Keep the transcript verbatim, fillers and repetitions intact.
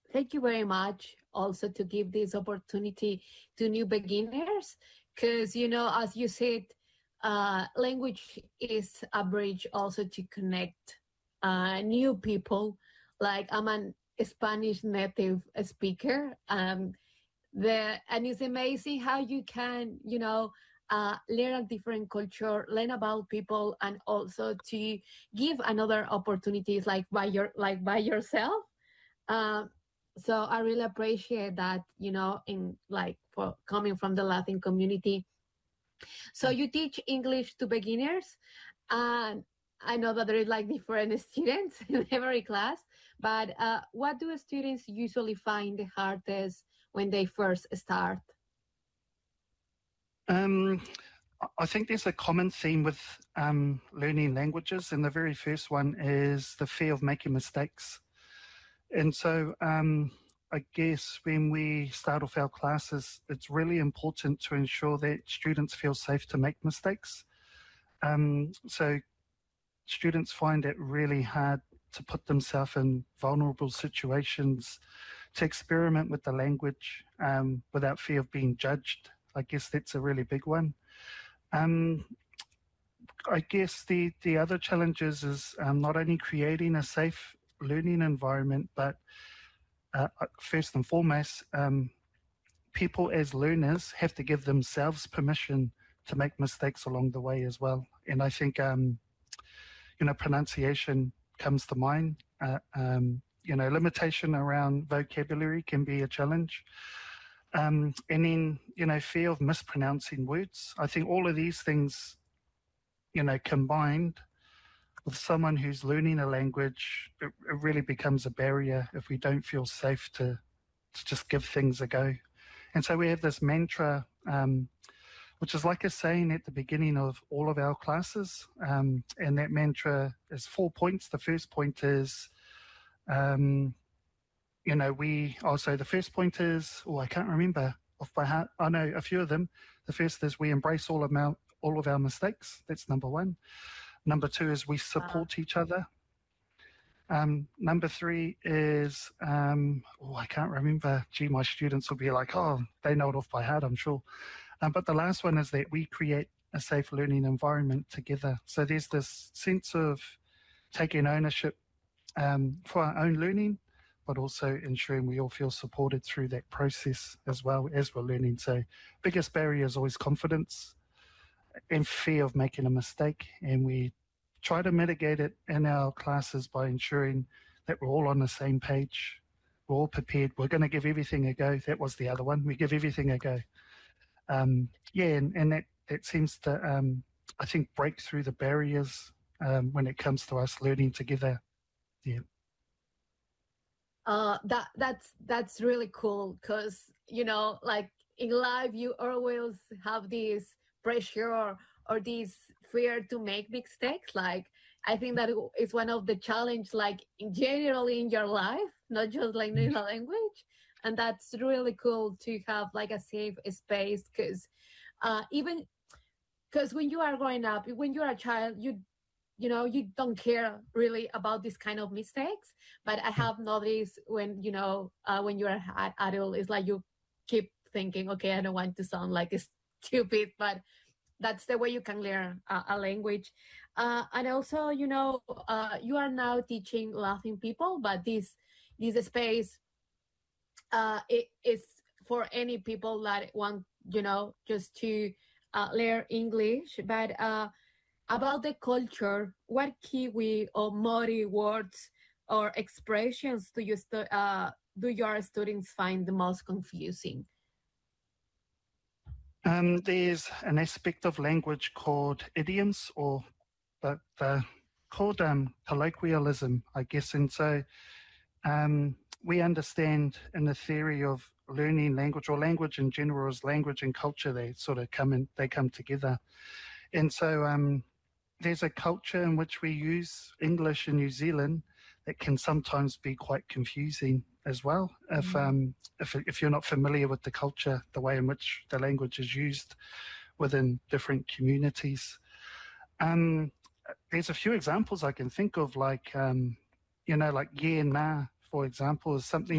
Thank you very much also to give this opportunity to new beginners because, you know, as you said, uh, language is a bridge also to connect uh, new people. Like I'm an Spanish native speaker. Um, the and it's amazing how you can, you know, uh, learn a different culture, learn about people, and also to give another opportunities like by your like by yourself. um, so I really appreciate that, you know, in like for coming from the Latin community. So you teach English to beginners, and I know that there is like different students in every class, but uh, what do students usually find the hardest when they first start? Um, I I think there's a common theme with um, learning languages, and the very first one is the fear of making mistakes. And so um, I guess when we start off our classes, it's really important to ensure that students feel safe to make mistakes. Um, so students find it really hard to put themselves in vulnerable situations, to experiment with the language um, without fear of being judged. I guess that's a really big one. Um, I guess the, the other challenges is um, not only creating a safe learning environment, but uh, first and foremost, um, people as learners have to give themselves permission to make mistakes along the way as well. And I think, um, you know, pronunciation comes to mind. Uh, um, you know, limitation around vocabulary can be a challenge. Um, and then, you know, fear of mispronouncing words. I think all of these things, you know, combined with someone who's learning a language, it, it really becomes a barrier if we don't feel safe to, to just give things a go. And so we have this mantra, um, which is like a saying at the beginning of all of our classes. Um, and that mantra is four points. The first point is, um, you know, we also, the first point is, oh, I can't remember off by heart. I know a few of them. The first is we embrace all of our, all of our mistakes. That's number one. Number two is we Uh, support each other. Um, number three is, um, oh, I can't remember. Gee, my students will be like, oh, they know it off by heart, I'm sure. Um, but the last one is that we create a safe learning environment together. So there's this sense of taking ownership um, for our own learning, but also ensuring we all feel supported through that process as well as we're learning. So biggest barrier is always confidence and fear of making a mistake. And we try to mitigate it in our classes by ensuring that we're all on the same page. We're all prepared. We're going to give everything a go. That was the other one. We give everything a go. Um, yeah, and, and that, that seems to, um, I think, break through the barriers um, when it comes to us learning together. Yeah. uh, that that's that's really cool because, you know, like in life you always have this pressure or, or this fear to make mistakes. Like I think that is one of the challenge, like in generally in your life, not just like Yeah. in a language. And that's really cool to have like a safe space because uh, even because when you are growing up, when you're a child, you you know you don't care really about this kind of mistakes. But I have noticed when, you know, uh, when you're an adult, it's like you keep thinking, okay, I don't want to sound like stupid, but that's the way you can learn a, a language. Uh, and also, you know, uh, you are now teaching Latin people, but this this space uh, it is for any people that want, you know, just to uh, learn English. But uh, about the culture, what Kiwi or Mori words or expressions do you stu- uh, do your students find the most confusing? Um, there's an aspect of language called idioms, or but uh, called um, colloquialism, I guess. And so um, we understand in the theory of learning language, or language in general, as language and culture, they sort of come in, they come together. And so um, there's a culture in which we use English in New Zealand that can sometimes be quite confusing as well. If Mm. um, if if you're not familiar with the culture, the way in which the language is used within different communities. Um, there's a few examples I can think of, like um, you know, like yeah, nah, for example, is something